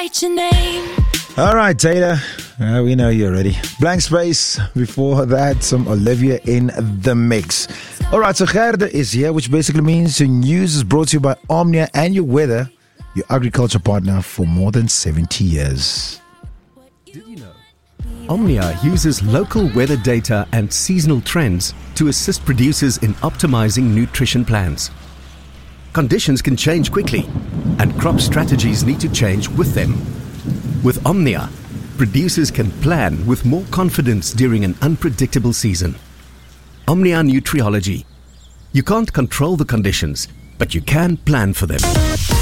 write your name. All right, Taylor. We know you're ready. Blank Space. Before that, some Olivia in the mix. All right, so Gerde is here, which basically means the news is brought to you by Omnia and your weather, your agriculture partner for more than 70 years. Did you know? Omnia uses local weather data and seasonal trends to assist producers in optimizing nutrition plans. Conditions can change quickly, and crop strategies need to change with them. With Omnia, producers can plan with more confidence during an unpredictable season. Omnia Nutriology. You can't control the conditions, but you can plan for them.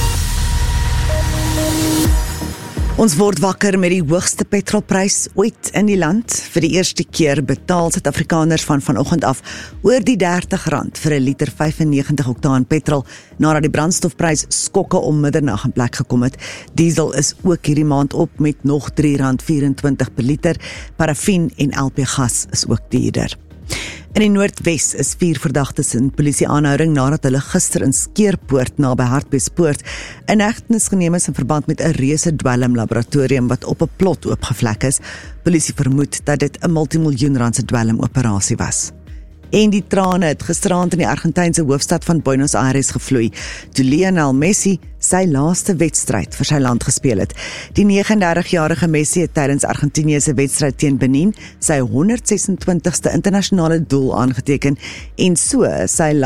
Ons word wakker met die hoogste petrolprys ooit in die land. Vir die eerste keer betaal Suid-Afrikaners van vanoggend af oor die R30 vir 'n liter 95 oktaan petrol, nadat die brandstofprys skokke om middernag in plek gekom het. Diesel is ook hierdie maand op met nog R3.24 per liter. Parafin en LP gas is ook duurder. In die Noordwes is 4 verdagtes in polisie-aanhouding nadat hulle gister in Skeerpoort naby Hartbeespoort in hegtenis geneem is in verband met 'n reuse dwelmlaboratorium wat op 'n plot oopgevlek is. Polisie vermoed dat dit 'n multimiljoen-rand dwelmoperasie was. En die trane het gisteraand in die Argentynse hoofstad van Buenos Aires gevloei, toe Lionel Messi sy laaste wedstryd vir sy land gespeel het. Die 39-jarige Messi het tydens Argentinië se wedstryd teen Benin sy 126ste internasionale doel aangeteken en so sy